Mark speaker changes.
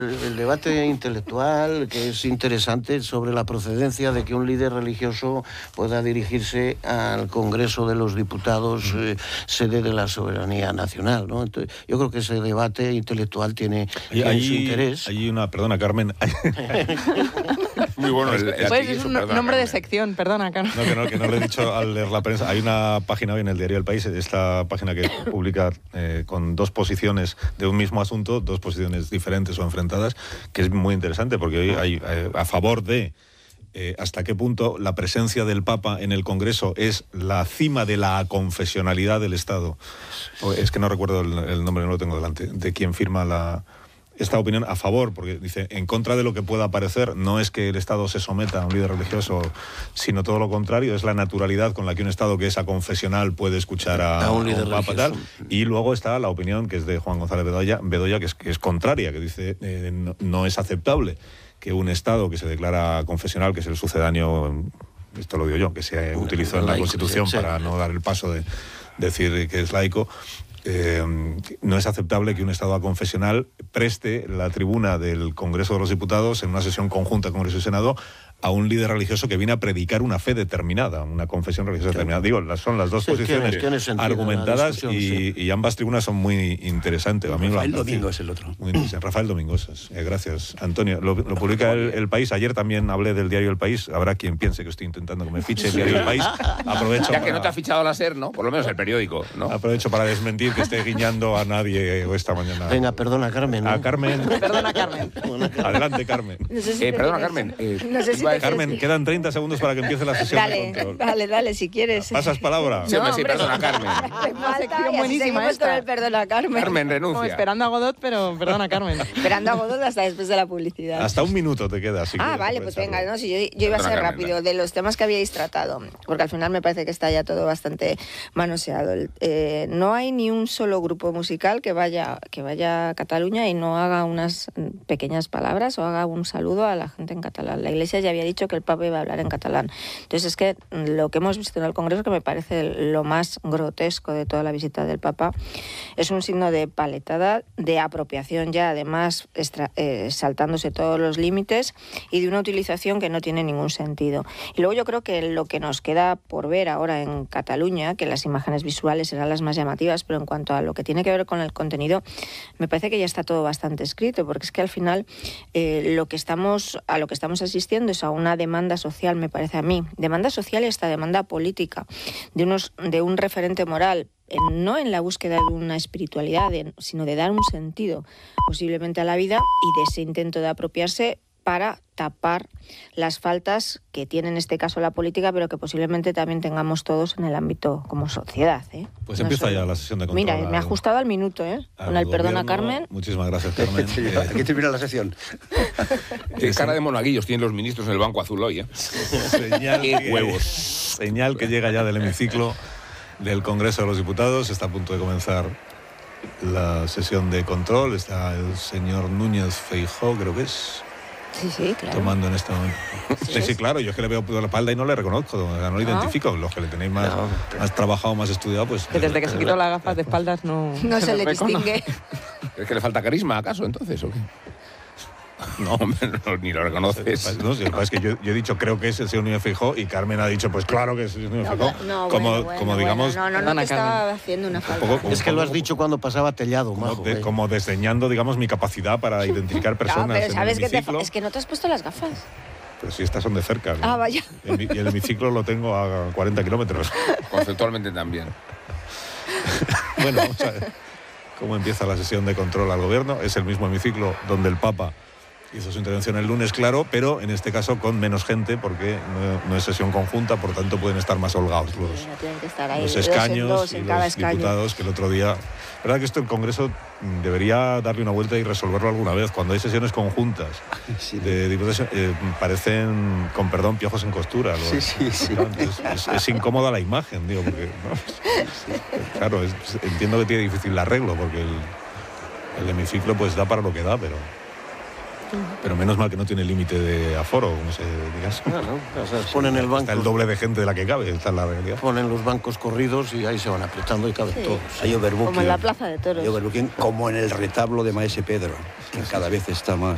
Speaker 1: El debate intelectual, que es interesante, sobre la procedencia de que un líder religioso pueda dirigirse al Congreso de los Diputados, sede de la soberanía nacional, ¿no? Entonces, yo creo que ese debate intelectual tiene su interés.
Speaker 2: Hay una, perdona, Carmen.
Speaker 3: Muy bueno.
Speaker 4: Pues es un nombre de sección, perdona, Carmen.
Speaker 2: Que no lo he dicho al leer la prensa. Hay una página hoy en el diario El País, esta página que publica con dos posiciones de un mismo asunto, dos posiciones diferentes o enfrentadas, que es muy interesante porque hoy hay a favor de hasta qué punto la presencia del Papa en el Congreso es la cima de la aconfesionalidad del Estado. Es que no recuerdo el nombre, no lo tengo delante, de quien firma esta opinión a favor, porque dice, en contra de lo que pueda parecer, no es que el Estado se someta a un líder religioso, sino todo lo contrario, es la naturalidad con la que un Estado que es aconfesional puede escuchar a un líder papa tal. Y luego está la opinión que es de Juan González Bedoya que es contraria, que dice, no es aceptable que un Estado que se declara confesional, que es el sucedáneo, esto lo digo yo, que se utilizó en la Constitución para no dar el paso de decir que es laico, no es aceptable que un Estado aconfesional preste la tribuna del Congreso de los Diputados en una sesión conjunta Congreso y Senado a un líder religioso que viene a predicar una fe determinada, una confesión religiosa determinada. Digo, son las dos posiciones argumentadas y ambas tribunas son muy interesantes.
Speaker 5: Rafael Domingo es el otro.
Speaker 2: Muy interesante. Rafael Domingo, gracias, Antonio. Lo publica el País. Ayer también hablé del diario El País. Habrá quien piense que estoy intentando que me fiche el diario El País. Aprovecho
Speaker 3: ya que no te ha fichado la SER, ¿no? Por lo menos el periódico, ¿no?
Speaker 2: Aprovecho para desmentir que esté guiñando a nadie esta mañana.
Speaker 1: Venga, perdona, Carmen.
Speaker 2: A Carmen.
Speaker 4: Perdona, Carmen.
Speaker 2: Adelante, Carmen.
Speaker 6: No sé si
Speaker 3: perdona, Carmen.
Speaker 6: No sé si
Speaker 2: Carmen, quedan 30 segundos para que empiece la sesión de control.
Speaker 6: Dale, si quieres.
Speaker 2: ¿Pasas palabra?
Speaker 3: Sí, perdona, Carmen.
Speaker 4: Una sección buenísima esta.
Speaker 6: Perdona, Carmen.
Speaker 3: Carmen, renuncia.
Speaker 4: Como esperando a Godot, pero perdona, Carmen.
Speaker 6: Esperando a Godot hasta después de la publicidad.
Speaker 2: Hasta un minuto te queda. Si
Speaker 6: vale, pues venga, no, si yo iba a ser rápido de los temas que habíais tratado, porque al final me parece que está ya todo bastante manoseado. No hay ni un solo grupo musical que vaya a Cataluña y no haga unas pequeñas palabras o haga un saludo a la gente en catalán. La Iglesia ya había dicho que el Papa iba a hablar en catalán. Entonces es que lo que hemos visto en el Congreso, que me parece lo más grotesco de toda la visita del Papa, es un signo de paletada, de apropiación ya, además saltándose todos los límites, y de una utilización que no tiene ningún sentido. Y luego yo creo que lo que nos queda por ver ahora en Cataluña, que las imágenes visuales serán las más llamativas, pero en cuanto a lo que tiene que ver con el contenido, me parece que ya está todo bastante escrito, porque es que al final a lo que estamos asistiendo es a una demanda social, me parece a mí, demanda social y hasta demanda política, de un referente moral, no en la búsqueda de una espiritualidad, sino de dar un sentido posiblemente a la vida, y de ese intento de apropiarse para tapar las faltas que tiene en este caso la política, pero que posiblemente también tengamos todos en el ámbito como sociedad.
Speaker 2: Pues no empieza ya la sesión de control.
Speaker 6: Mira, me ha ajustado al minuto, con el perdona, Carmen.
Speaker 2: Muchísimas gracias, Carmen.
Speaker 5: Aquí termina la sesión.
Speaker 3: Qué cara de monaguillos tienen los ministros en el Banco Azul hoy, ¿eh?
Speaker 2: Qué huevos. Señal que llega ya del hemiciclo del Congreso de los Diputados. Está a punto de comenzar la sesión de control. Está el señor Núñez Feijóo, creo que es.
Speaker 6: Sí, claro.
Speaker 2: Tomando en este momento. Sí, claro, yo es que le veo por la espalda y no le reconozco, no le identifico. Los que le tenéis más trabajado, más estudiado, pues...
Speaker 4: Que desde que se quitó las gafas de espaldas no
Speaker 6: se le distingue.
Speaker 3: ¿Es que le falta carisma, acaso, entonces, o qué? No, ni lo reconoces.
Speaker 2: No, es que yo he dicho, creo que es el señor Núñez Feijóo, y Carmen ha dicho, pues claro que es el señor Núñez Feijóo. Como digamos...
Speaker 6: No, que estaba haciendo una falta.
Speaker 1: Es que lo has dicho cuando pasaba Tellado, majo.
Speaker 2: Como desdeñando, digamos, mi capacidad para identificar personas
Speaker 6: pero sabes
Speaker 2: en el hemiciclo.
Speaker 6: es que no te has puesto las gafas.
Speaker 2: Pero si estas son de cerca. ¿no?
Speaker 6: Vaya.
Speaker 2: Y el hemiciclo lo tengo a 40 kilómetros.
Speaker 3: Conceptualmente también.
Speaker 2: Bueno, vamos a ver cómo empieza la sesión de control al gobierno. Es el mismo hemiciclo donde el Papa hizo su intervención el lunes, claro, pero en este caso con menos gente, porque no es sesión conjunta, por tanto pueden estar más holgados los escaños y los diputados, que el otro día... La verdad que esto el Congreso debería darle una vuelta y resolverlo alguna vez. Cuando hay sesiones conjuntas de diputados, parecen, con perdón, piojos en costura.
Speaker 5: Sí.
Speaker 2: Es incómoda la imagen, digo, porque... Claro, entiendo que tiene difícil el arreglo, porque el hemiciclo pues da para lo que da, pero menos mal que no tiene límite de aforo, como se diga.
Speaker 1: O sea, ponen el banco.
Speaker 2: Está el doble de gente de la que cabe, esta es la realidad.
Speaker 1: Ponen los bancos corridos y ahí se van apretando y caben todos.
Speaker 6: Como en la Plaza de Toros.
Speaker 5: Como en el retablo de Maese Pedro, que cada vez está más...